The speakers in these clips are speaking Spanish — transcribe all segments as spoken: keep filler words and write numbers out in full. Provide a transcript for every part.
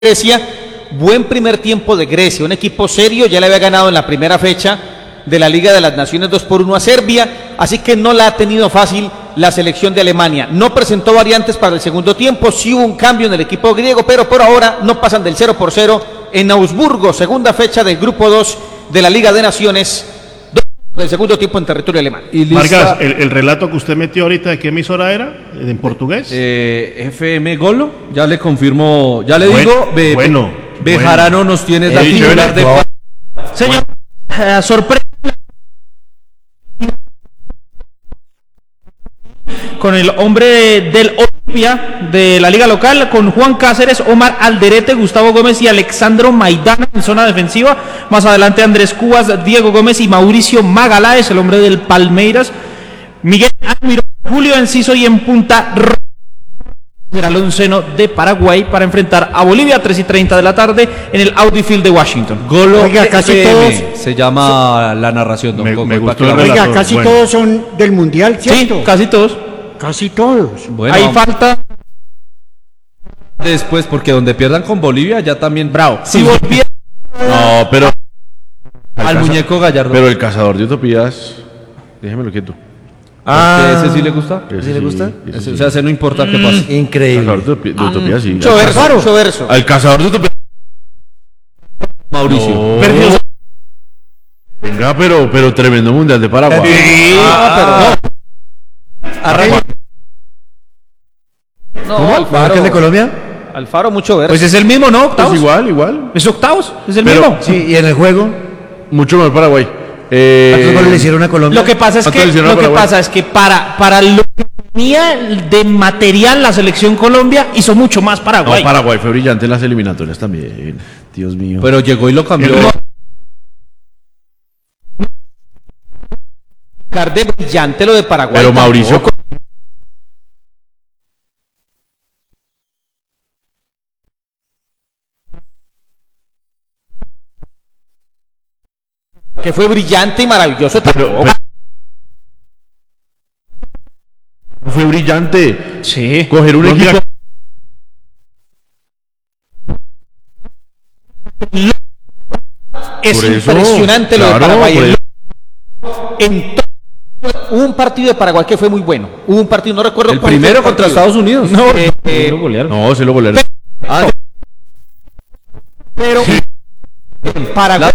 Grecia, buen primer tiempo de Grecia, un equipo serio, ya le había ganado en la primera fecha de la Liga de las Naciones dos por uno a Serbia, así que no la ha tenido fácil la selección de Alemania. No presentó variantes para el segundo tiempo, sí hubo un cambio en el equipo griego, pero por ahora no pasan del cero por cero en Augsburgo, segunda fecha del grupo dos de la Liga de Naciones del segundo tiempo en territorio alemán. Y Vargas, el, el relato que usted metió ahorita, ¿de qué emisora era? ¿En portugués? Eh, F M Golo, ya le confirmo, ya le Buen, digo, be, bueno, Bejarano bueno. nos tiene Eh, la titular de... bueno. Señor, uh, sorpresa con el hombre del Olimpia de la liga local, con Juan Cáceres, Omar Alderete, Gustavo Gómez y Alexandro Maidana en zona defensiva. Más adelante Andrés Cubas, Diego Gómez y Mauricio Magaláes, el hombre del Palmeiras. Miguel Almirón, Julio Enciso y en punta será el onceno de Paraguay para enfrentar a Bolivia a tres y treinta de la tarde en el Audi Field de Washington. Golo Oiga, casi F M, todos se llama la narración, don Me- Coco, me para gustó que el la- relato. Oiga, casi bueno. todos son del Mundial, ¿cierto? Sí, casi todos. Casi todos. Bueno, Ahí vamos falta después, porque donde pierdan con Bolivia ya también... Bravo. Si volviera No, pero. al caza- muñeco Gallardo. Pero el cazador de utopías. Déjemelo quieto. Ah, ¿ese sí le gusta? Ese ¿Sí le gusta? ese Ese- sí. o sea, ese no importa qué Mm. pase. Cazador Increíble. de, utopi- de utopías, sí. Mucho Al verso, cazador- mucho verso. Al cazador de utopías. Mauricio. No. Perdió. Venga, pero, pero tremendo mundial de Paraguay. Ah, pero Arranca. no, ¿Cómo? Alfaro, ¿El de Colombia? Alfaro, mucho verso. Pues es el mismo, ¿no? Octavos. Pues igual, igual. Es octavos, es el Pero- mismo. Sí, y en el juego, Mucho mejor Paraguay. Eh, ¿cuántos goles le hicieron a Colombia? Lo que pasa es ¿Cuánto que le hicieron a lo que Paraguay? pasa es que para para lo que tenía de material la selección Colombia hizo mucho más no, Paraguay. Paraguay fue brillante en las eliminatorias también. Dios mío. Pero llegó y lo cambió. El- Carde brillante lo de Paraguay. Pero tampoco. Mauricio. que fue brillante y maravilloso Pero, tampoco. pero- fue brillante. Sí. Coger un No, equipo. mira, Es por eso, impresionante lo de claro, Paraguay. por El- eso. En to- Hubo un partido de Paraguay que fue muy bueno. Hubo un partido, no recuerdo El cuál fue primero contra partido. Estados Unidos. No, eh, eh, No, se lo golearon. Ah, pero Paraguay,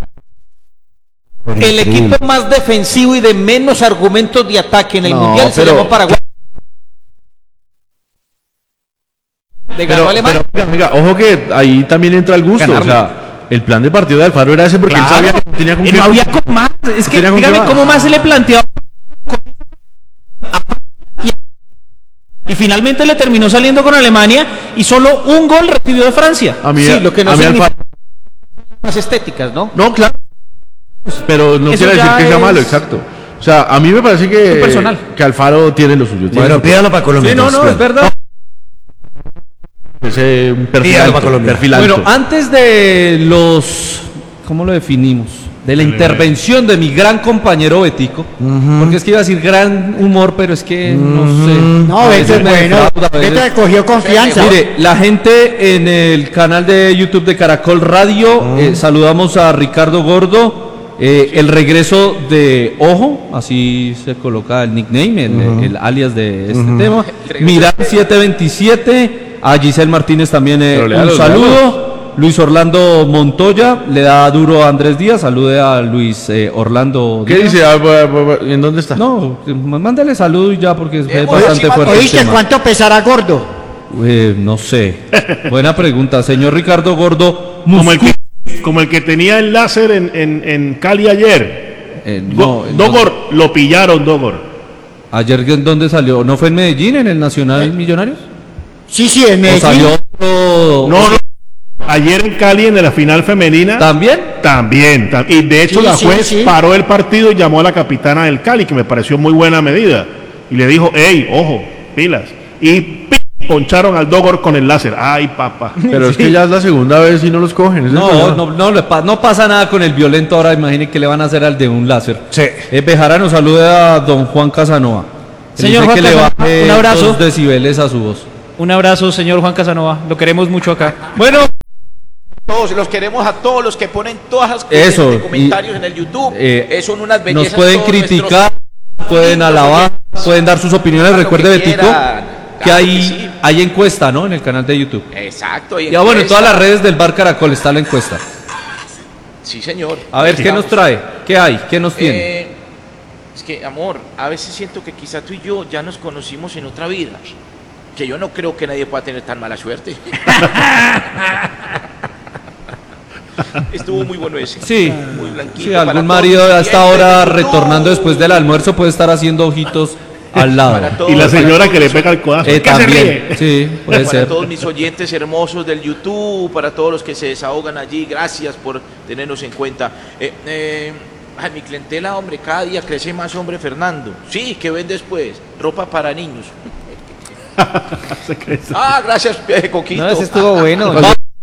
el equipo más defensivo y de menos argumentos de ataque en el No, mundial se pero- llamó Paraguay. Le ganó Pero, a Alemania. pero, oiga, oiga, ojo que ahí también entra el gusto. Ganarle. O sea, el plan de partido de Alfaro era ese porque él sabía que no tenía con Y qué- no había con más. Es que tenía con qué dígame más. cómo más se le planteaba. Y finalmente le terminó saliendo con Alemania y solo un gol recibió de Francia. A mí, Sí, lo que no a mí significa- Alfaro- Más estéticas, ¿no? No, claro. Pero no Eso quiere ya decir que sea es- malo, exacto. O sea, a mí me parece que, Muy personal. que Alfaro tiene lo suyo. Tiene Bueno, su- pídalo para Colombia. sí, no, no, entonces, es verdad. ese un perfil Dígalo alto, para Colombia. perfil alto. Bueno, antes de los, ¿cómo lo definimos? De la intervención de mi gran compañero Betico, porque es que iba a decir gran humor, pero es que no sé. No, a Beto veces es me bueno. defrauda, a veces- Beto cogió confianza. Mire, la gente en el canal de YouTube de Caracol Radio, eh, saludamos a Ricardo Gordo, eh, el regreso de Ojo, así se coloca el nickname, el, el alias de este tema. Miran siete veintisiete, a Giselle Martínez también eh, Pero un léalos, saludo. Luis Orlando Montoya le da duro a Andrés Díaz, salude a Luis eh, Orlando ¿Qué Díaz. dice? Ah, bu- bu- bu- ¿En dónde está? No, mándale saludo y ya porque es Oye, bastante fuerte. el ¿Oíste tema. cuánto pesará Gordo? Eh, no sé. Buena pregunta, señor Ricardo Gordo. como, el Muscu- que, como el que tenía el láser en, en, en Cali ayer. Eh, Go- no, Dogor, lo pillaron, Dogor. ayer ¿en dónde salió? ¿No fue en Medellín, en el Nacional Millonarios? Sí, sí, en ¿O Medellín. salió otro- No, no. Ayer en Cali, en la final femenina. también? También, tam- y de hecho Sí, la sí, juez sí. paró el partido y llamó a la capitana del Cali, que me pareció muy buena medida, y le dijo, hey, ojo, pilas, y ¡pi! Poncharon al Dogor con el láser, ay papá. Pero es que ya es la segunda vez y no los cogen. ese es el No, problema. no, no, le pa- no pasa nada con el violento ahora, imagine que le van a hacer al de un láser. Sí. Eh, Bejarano, salude a don Juan Casanova. Que Señor dice Juan que le Casanova, baje un abrazo. dos decibeles a su voz. Un abrazo, señor Juan Casanova. Lo queremos mucho acá. Bueno. queremos, los queremos a todos los que ponen todas las Eso, de comentarios y, en el YouTube. eh, Eh, son unas Nos bellezas. pueden todos criticar, nuestros- pueden alabar, pueden dar sus opiniones. Hagan lo Recuerde, que Betico, quieran. que Claro hay, que sí. hay encuesta, ¿no? En el canal de YouTube. Exacto. y Ya bueno, en encuesta. todas las redes del Bar Caracol está la encuesta. Sí, señor. A ver, ¿qué Digamos, nos trae? ¿Qué hay? ¿Qué nos tiene? eh, es que, amor, a veces siento que quizá tú y yo ya nos conocimos en otra vida. Que yo no creo que nadie pueda tener tan mala suerte. Estuvo muy bueno ese. Sí, muy blanquito. sí, para algún todos marido mis a esta oyentes hora de YouTube. retornando después del almuerzo puede estar haciendo ojitos al lado. Para todos- Y la para señora todos que le mis- pega el codazo. Eh, ¿Qué se también, ríe? sí, puede Para ser. todos mis oyentes hermosos del YouTube, para todos los que se desahogan allí, gracias por tenernos en cuenta. Eh, eh, ay, mi clientela, hombre, cada día crece más, hombre, Fernando. Sí, ¿qué ven después? Ropa para niños. Se crece. Ah, gracias, eh, Coquito. No, ese estuvo bueno.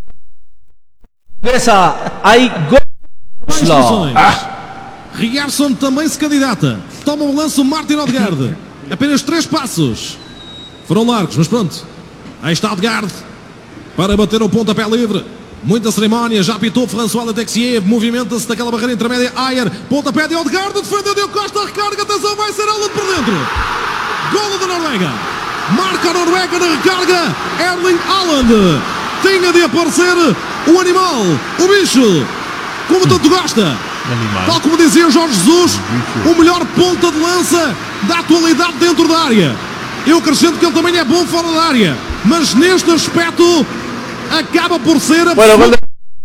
Esa, hay gol. Riarson também se candidata. Toma um lance o Martin Odegaard. Apenas três passos. Foram largos, mas pronto. Aí está Odegaard para bater o pontapé livre. Muita cerimónia, já apitou François Letexier. Movimenta-se daquela barreira intermédia. Ayer, pontapé de Odegaard. Defendeu Diogo Costa, recarga. Atenção, vai ser aula por dentro. Golo da Noruega. Marca a Noruega na recarga. Erling Haaland. Tinha de aparecer o animal, o bicho, como tanto gosta. Tal como dizia o Jorge Jesus, o melhor ponta de lança da atualidade dentro da área. Eu acrescento que ele também é bom fora da área, mas neste aspecto acaba por ser a Bueno, gol de-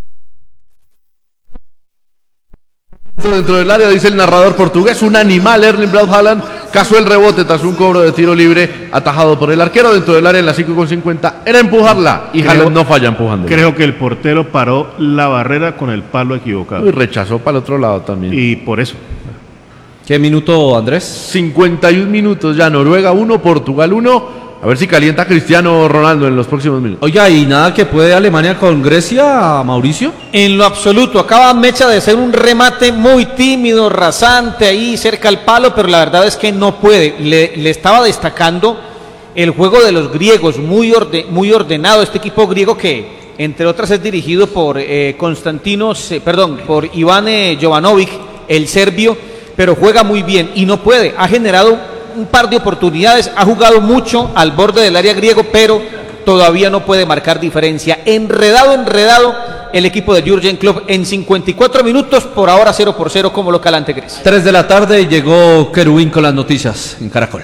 dentro del área, dice el narrador portugués, un animal Erling Braut Haaland cazó el rebote tras un cobro de tiro libre atajado por el arquero dentro del área en la cinco con cincuenta, era empujarla y Creo- Haaland no falla empujando. Creo que el portero paró la barrera con el palo equivocado. Y rechazó para el otro lado también. Y por eso. ¿Qué minuto, Andrés? cincuenta y un minutos ya, Noruega uno, Portugal uno. A ver si calienta Cristiano Ronaldo en los próximos minutos. Oiga, ¿y nada que puede Alemania con Grecia, Mauricio? En lo absoluto, acaba Mecha de hacer un remate muy tímido, rasante ahí cerca al palo, pero la verdad es que no puede. Le, le estaba destacando el juego de los griegos, muy, orde, muy ordenado. Este equipo griego que, entre otras, es dirigido por eh, Konstantinos, eh, perdón, por Iván eh, Jovanovic, el serbio, pero juega muy bien y no puede. Ha generado un par de oportunidades, ha jugado mucho al borde del área griego, pero todavía no puede marcar diferencia. Enredado, enredado el equipo de Jürgen Klopp en cincuenta y cuatro minutos, por ahora cero por cero como local ante Grecia. tres de la tarde y llegó Kerubín con las noticias en Caracol.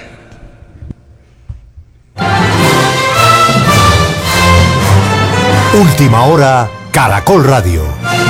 Última hora, Caracol Radio.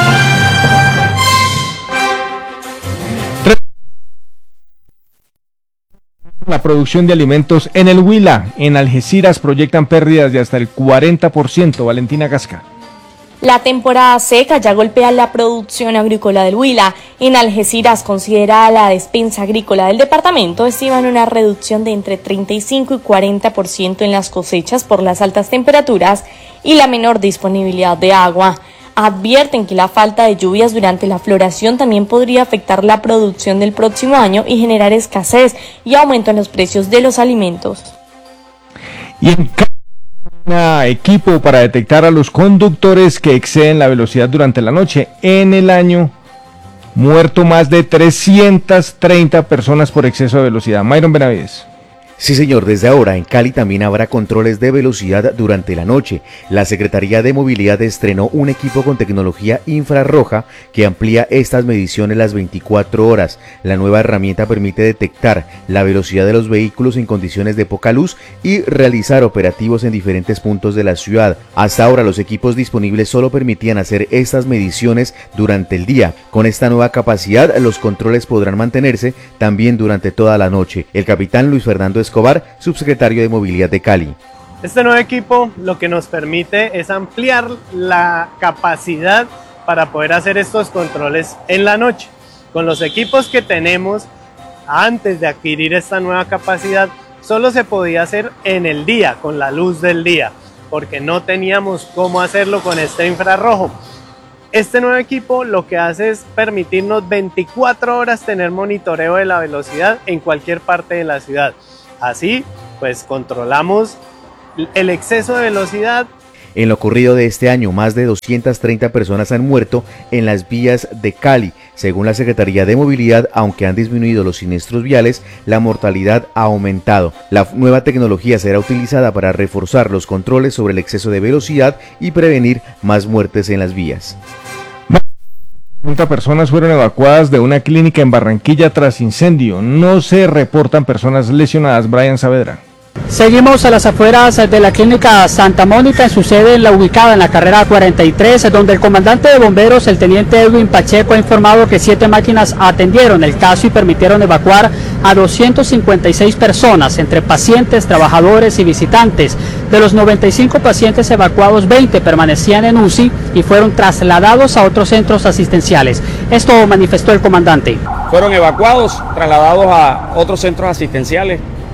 La producción de alimentos en el Huila. En Algeciras proyectan pérdidas de hasta el cuarenta por ciento. Valentina Gasca. La temporada seca ya golpea la producción agrícola del Huila. En Algeciras, considerada la despensa agrícola del departamento, estiman una reducción de entre treinta y cinco y cuarenta por ciento en las cosechas por las altas temperaturas y la menor disponibilidad de agua. Advierten que la falta de lluvias durante la floración también podría afectar la producción del próximo año y generar escasez y aumento en los precios de los alimentos. Y en Cali, equipo para detectar a los conductores que exceden la velocidad durante la noche. En el año, muerto más de trescientas treinta personas por exceso de velocidad. Myron Benavides. Sí, señor, desde ahora en Cali también habrá controles de velocidad durante la noche. La Secretaría de Movilidad estrenó un equipo con tecnología infrarroja que amplía estas mediciones las veinticuatro horas. La nueva herramienta permite detectar la velocidad de los vehículos en condiciones de poca luz y realizar operativos en diferentes puntos de la ciudad. Hasta ahora los equipos disponibles solo permitían hacer estas mediciones durante el día. Con esta nueva capacidad, los controles podrán mantenerse también durante toda la noche. El capitán Luis Fernando Escobar, subsecretario de Movilidad de Cali. Este nuevo equipo lo que nos permite es ampliar la capacidad para poder hacer estos controles en la noche. Con los equipos que tenemos, antes de adquirir esta nueva capacidad, solo se podía hacer en el día, con la luz del día, porque no teníamos cómo hacerlo con este infrarrojo. Este nuevo equipo lo que hace es permitirnos veinticuatro horas tener monitoreo de la velocidad en cualquier parte de la ciudad. Así, pues controlamos el exceso de velocidad. En lo ocurrido de este año, más de doscientas treinta personas han muerto en las vías de Cali. Según la Secretaría de Movilidad, aunque han disminuido los siniestros viales, la mortalidad ha aumentado. La nueva tecnología será utilizada para reforzar los controles sobre el exceso de velocidad y prevenir más muertes en las vías. treinta personas fueron evacuadas de una clínica en Barranquilla tras incendio. No se reportan personas lesionadas. Brian Saavedra. Seguimos a las afueras de la clínica Santa Mónica, en su sede en la ubicada en la carrera cuarenta y tres, donde el comandante de bomberos, el teniente Edwin Pacheco, ha informado que siete máquinas atendieron el caso y permitieron evacuar a doscientas cincuenta y seis personas, entre pacientes, trabajadores y visitantes. De los noventa y cinco pacientes evacuados, veinte permanecían en U C I y fueron trasladados a otros centros asistenciales. Esto manifestó el comandante. Fueron evacuados, trasladados a otros centros asistenciales.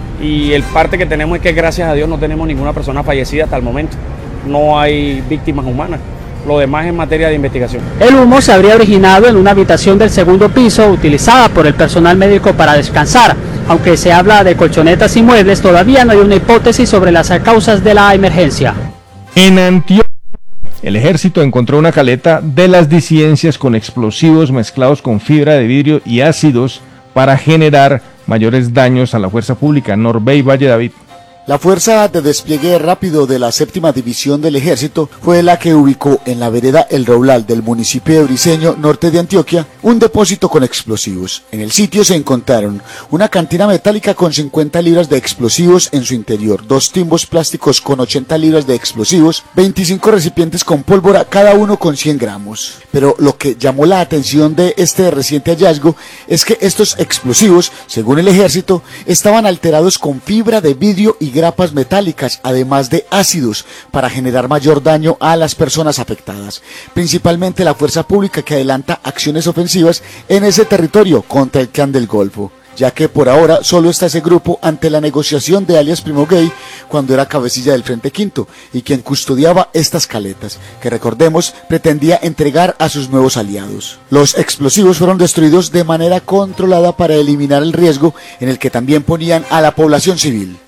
Y el parte que tenemos es que gracias a Dios no tenemos ninguna persona fallecida hasta el momento. No hay víctimas humanas. Lo demás es materia de investigación. El humo se habría originado en una habitación del segundo piso utilizada por el personal médico para descansar. Aunque se habla de colchonetas y muebles, todavía no hay una hipótesis sobre las causas de la emergencia. En Antioquia, el ejército encontró una caleta de las disidencias con explosivos mezclados con fibra de vidrio y ácidos para generar mayores daños a la fuerza pública. Norbey Valle David. La fuerza de despliegue rápido de la séptima división del ejército fue la que ubicó en la vereda El Roulal del municipio de Briceño, norte de Antioquia, un depósito con explosivos. En el sitio se encontraron una cantina metálica con cincuenta libras de explosivos en su interior, dos timbos plásticos con ochenta libras de explosivos, veinticinco recipientes con pólvora, cada uno con cien gramos. Pero lo que llamó la atención de este reciente hallazgo es que estos explosivos, según el ejército, estaban alterados con fibra de vidrio y grapas metálicas, además de ácidos, para generar mayor daño a las personas afectadas, principalmente la fuerza pública que adelanta acciones ofensivas en ese territorio contra el Clan del Golfo, ya que por ahora solo está ese grupo ante la negociación de alias Primo Gay cuando era cabecilla del Frente Quinto y quien custodiaba estas caletas, que recordemos pretendía entregar a sus nuevos aliados. Los explosivos fueron destruidos de manera controlada para eliminar el riesgo en el que también ponían a la población civil.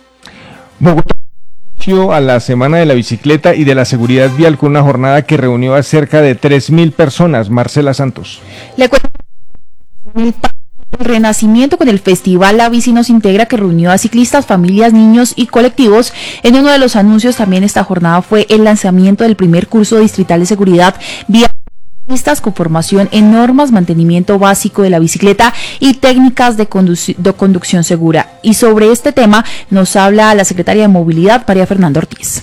Bogotá inició a la Semana de la Bicicleta y de la Seguridad Vial con una jornada que reunió a cerca de tres mil personas. Marcela Santos. Le cuento el renacimiento con el Festival La Bici Nos Integra, que reunió a ciclistas, familias, niños y colectivos. En uno de los anuncios también esta jornada fue el lanzamiento del primer curso distrital de seguridad vial con formación en normas, mantenimiento básico de la bicicleta y técnicas de, conduc- de conducción segura. Y sobre este tema nos habla la secretaria de Movilidad, María Fernanda Ortiz.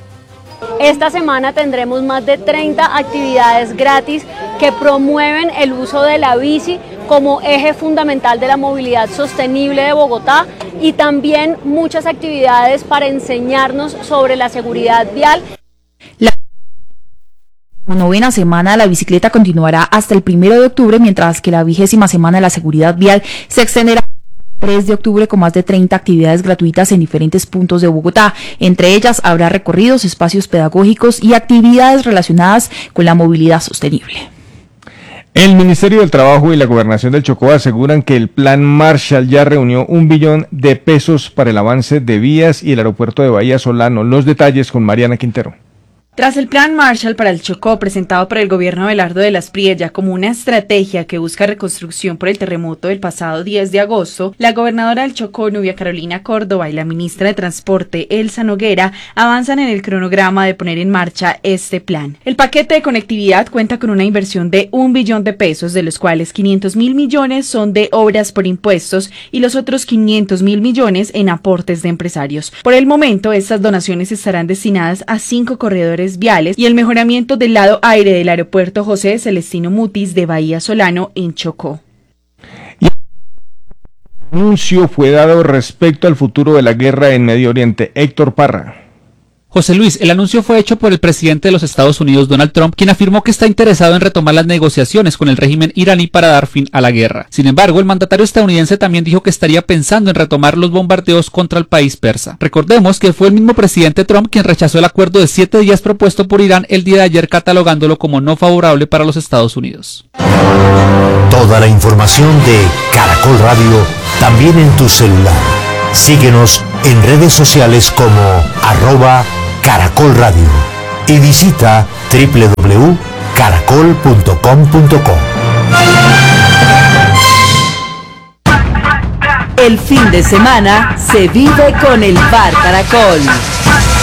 Esta semana tendremos más de treinta actividades gratis que promueven el uso de la bici como eje fundamental de la movilidad sostenible de Bogotá, y también muchas actividades para enseñarnos sobre la seguridad vial. La La novena semana de la bicicleta continuará hasta el primero de octubre, mientras que la vigésima semana de la seguridad vial se extenderá al tres de octubre con más de treinta actividades gratuitas en diferentes puntos de Bogotá. Entre ellas habrá recorridos, espacios pedagógicos y actividades relacionadas con la movilidad sostenible. El Ministerio del Trabajo y la Gobernación del Chocó aseguran que el Plan Marshall ya reunió un billón de pesos para el avance de vías y el aeropuerto de Bahía Solano. Los detalles con Mariana Quintero. Tras el Plan Marshall para el Chocó, presentado por el gobierno de Abelardo de las Priella como una estrategia que busca reconstrucción por el terremoto del pasado diez de agosto, la gobernadora del Chocó, Nubia Carolina Córdoba, y la ministra de Transporte, Elsa Noguera, avanzan en el cronograma de poner en marcha este plan. El paquete de conectividad cuenta con una inversión de un billón de pesos, de los cuales quinientos mil millones son de obras por impuestos y los otros quinientos mil millones en aportes de empresarios. Por el momento, estas donaciones estarán destinadas a cinco corredores viales y el mejoramiento del lado aire del aeropuerto José Celestino Mutis de Bahía Solano en Chocó. Y el anuncio fue dado respecto al futuro de la guerra en Medio Oriente. Héctor Parra. José Luis, el anuncio fue hecho por el presidente de los Estados Unidos, Donald Trump, quien afirmó que está interesado en retomar las negociaciones con el régimen iraní para dar fin a la guerra. Sin embargo, el mandatario estadounidense también dijo que estaría pensando en retomar los bombardeos contra el país persa. Recordemos que fue el mismo presidente Trump quien rechazó el acuerdo de siete días propuesto por Irán el día de ayer, catalogándolo como no favorable para los Estados Unidos. Toda la información de Caracol Radio también en tu celular. Síguenos en redes sociales como arroba Caracol Radio. y visita doble u doble u doble u punto caracol punto com punto co. El fin de semana se vive con el Bar Caracol.